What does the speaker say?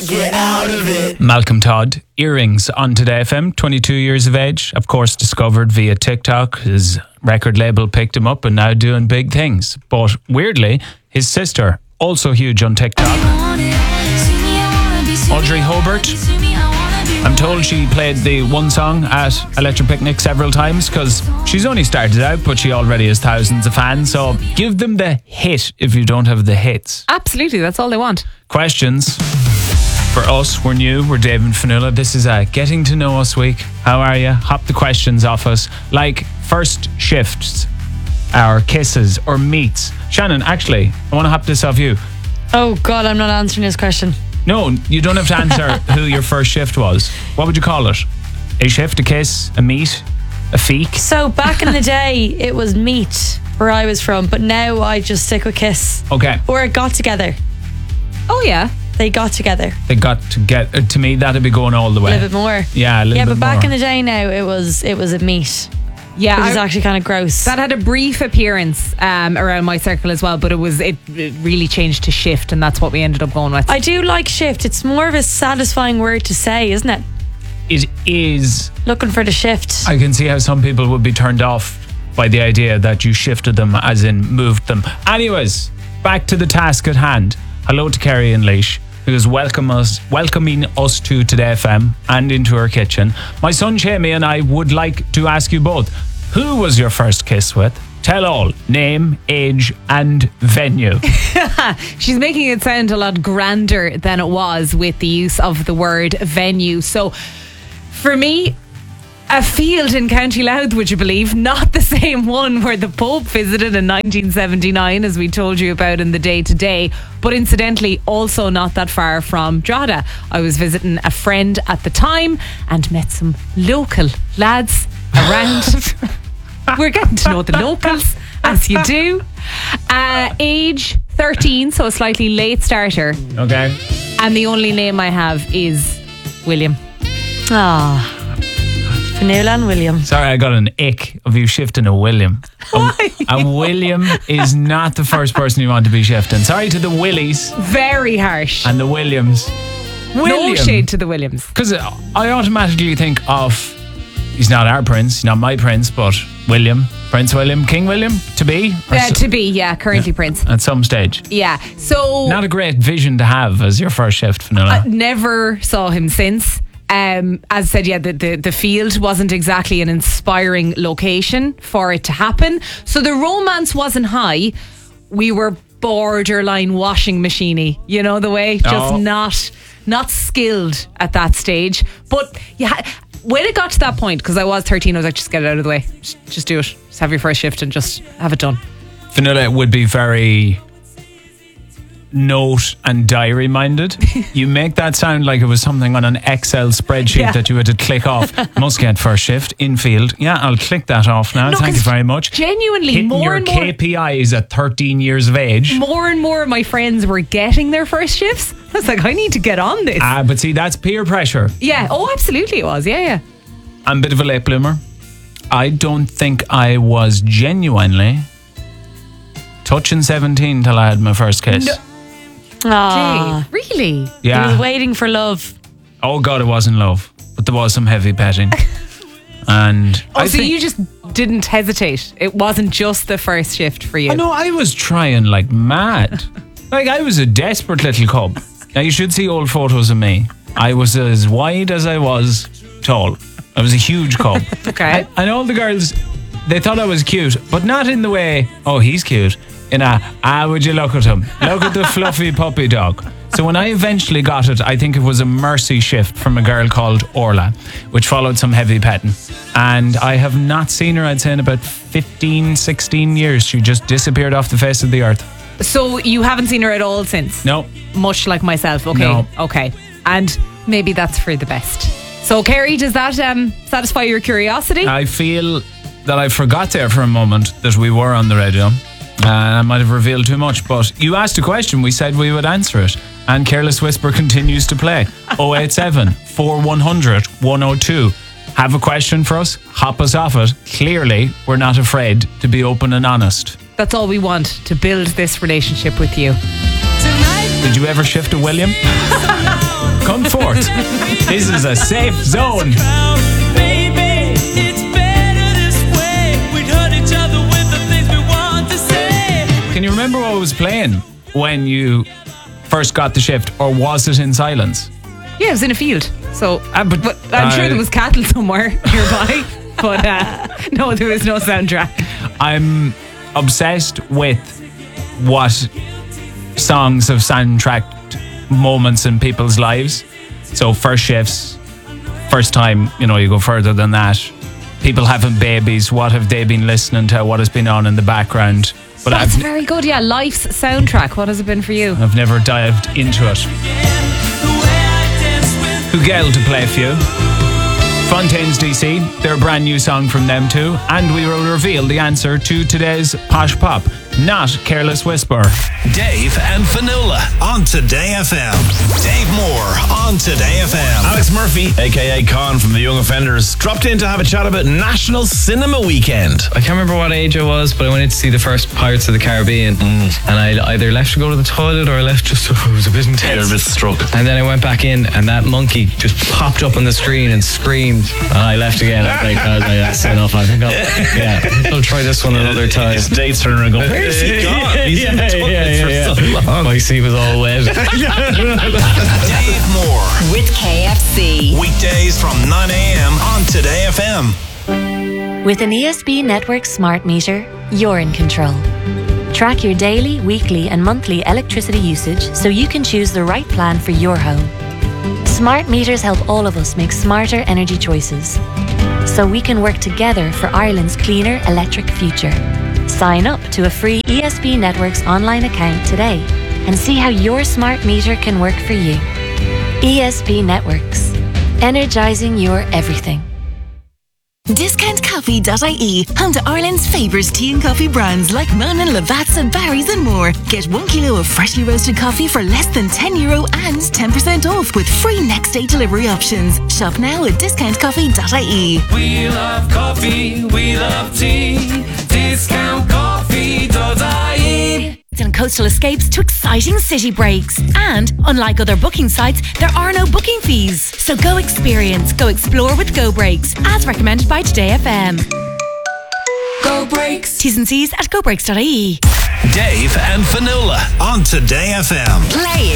Get out of it. Malcolm Todd, Earrings on Today FM, 22 years of age, of course discovered via TikTok. His record label picked him up and now doing big things. But weirdly, his sister, also huge on TikTok, Audrey Hobart. I'm told she played the one song at Electric Picnic several times because she's only started out, but she already has thousands of fans. So give them the hit if you don't have the hits. Absolutely, that's all they want. Questions for us. We're new. We're Dave and Fionnuala. This is a getting to know us week. How are you? Hop the questions off us. Like first shifts, or kisses, or meets. Shannon, actually, I want to hop this off you. Oh God, I'm not answering this question. No, you don't have to answer who your first shift was. What would you call it? A shift, a kiss, a meet, a feek? So back in the day, it was meet where I was from, but now I just stick with kiss. Okay. Or it got together. Oh yeah. They got together. They got to get, to me, that'd be going all the way. A little bit more. Yeah, a little bit more. But back in the day now, it was a meet. Yeah, It was actually kind of gross. that had a brief appearance around my circle as well, but it really changed to shift, and that's what we ended up going with. I do like shift. It's more of a satisfying word to say, isn't it? It is. Looking for the shift. I can see how some people would be turned off by the idea that you shifted them, as in moved them. Anyways, back to the task at hand. Hello to Kerry and Leash, who is welcoming us to Today FM and into her kitchen. My son Jamie and I would like to ask you both, who was your first kiss with? Tell all. Name, age and venue. She's making it sound a lot grander than it was with the use of the word venue. So for me, a field in County Louth, would you believe? Not the same one where the Pope visited in 1979, as we told you about in the Day Today, but incidentally also not that far from Drogheda. I was visiting a friend at the time and met some local lads around. We're getting to know the locals, as you do. Age 13, so a slightly late starter. Okay. And the only name I have is William. Ah. Fionnuala and William. Sorry, I got an ick of you shifting a William. A William is not the first person you want to be shifting. Sorry to the Willies Very harsh. and the Williams. No shade to the Williams. Because I automatically think of, he's not our prince, he's not my prince, but William, Prince William, King William, to be? To be, yeah, currently Prince. At some stage. Yeah, so Not a great vision to have as your first shift, Fionnuala. never saw him since. As I said, yeah, the field wasn't exactly an inspiring location for it to happen. So the romance wasn't high. We were borderline washing machine-y, you know the way? Just not skilled at that stage. But yeah, when it got to that point, because I was 13, I was like, just get it out of the way. Just do it. Just have your first shift and just have it done. Fionnuala would be very note and diary minded. You make that sound like it was something on an Excel spreadsheet that you had to click off. Must get first shift, infield. Yeah, I'll click that off now. No, Thank you very much. Genuinely, Hitting more your and more KPIs at 13 years of age. more and more of my friends were getting their first shifts. I was like, I need to get on this. But see, that's peer pressure. Yeah, oh, absolutely it was. Yeah. I'm a bit of a late bloomer. I don't think I was genuinely touching 17 till I had my first kiss. No. Ah. Gee, really? He Yeah. was waiting for love. Oh God, it wasn't love, but there was some heavy petting. And So you just didn't hesitate. It wasn't just the first shift for you. I know, I was trying like mad. Like I was a desperate little cub. Now you should see old photos of me. I was as wide as I was tall. I was a huge cub. Okay. And all the girls, they thought I was cute, but not in the way, oh, he's cute. In a, would you look at him? Look at the fluffy puppy dog. So when I eventually got it, I think it was a mercy shift from a girl called Orla, which followed some heavy petting. And I have not seen her, I'd say, in about 15, 16 years. She just disappeared off the face of the earth. So you haven't seen her at all since? No. Much like myself. Okay. No. Okay. And maybe that's for the best. So Kerry, does that satisfy your curiosity? I feel that I forgot there for a moment that we were on the radio. I might have revealed too much, but you asked a question, we said we would answer it. And Careless Whisper continues to play. 087 4100 102. Have a question for us? Hop us off it. Clearly, we're not afraid to be open and honest. That's all we want, to build this relationship with you. Did you ever shift a William? airport. This is a safe zone. Baby, it's better this way. We'd hurt each other with the things we want to say. Can you remember what was playing when you first got the shift, or was it in silence? Yeah, it was in a field. So, but I'm sure there was cattle somewhere nearby. But no, there was no soundtrack. I'm obsessed with what songs have soundtracked moments in people's lives. So first shifts, first time, you go further than that. People having babies, what have they been listening to? What has been on in the background? But That's very good. Yeah, life's soundtrack. What has it been for you? I've never dived into it. Hugel to play for you. Fontaines DC, their brand new song from them too. And we will reveal the answer to today's Posh Pop, not Careless Whisper. Dave and Fionnuala on Today FM. Dave Moore on Today FM. Alex Murphy, aka Con from the Young Offenders, dropped in to have a chat about National Cinema Weekend. I can't remember what age I was, but I went in to see the first Pirates of the Caribbean. And I either left to go to the toilet or I left just so it was a bit intense. You're a bit struck. And then I went back in and that monkey just popped up on the screen and screamed. And I left again. I was like, that's enough. I think I'll try this one another time. His date's turning around and go, where's he gone? He's in the toilet for so long. My seat was all wet. Dave Moore with KFC. weekdays from 9 a.m. on Today FM. With an ESB Network smart meter, you're in control. Track your daily, weekly and monthly electricity usage so you can choose the right plan for your home. Smart meters help all of us make smarter energy choices, so we can work together for Ireland's cleaner electric future. Sign up to a free ESB Networks online account today and see how your smart meter can work for you. ESB Networks, energising your everything. Discountcoffee.ie, home to Ireland's favourite tea and coffee brands like Monin, Lavazza, Barry's and more. Get 1 kilo of freshly roasted coffee for less than €10 and 10% off with free next day delivery options. Shop now at discountcoffee.ie. We love coffee, we love tea. Discountcoffee.ie. And coastal escapes to exciting city breaks. And unlike other booking sites, there are no booking fees. So go experience, go explore with Go Breaks, as recommended by Today FM. Go Breaks. T's and C's at gobreaks.ie. Dave and Fionnuala on Today FM. Play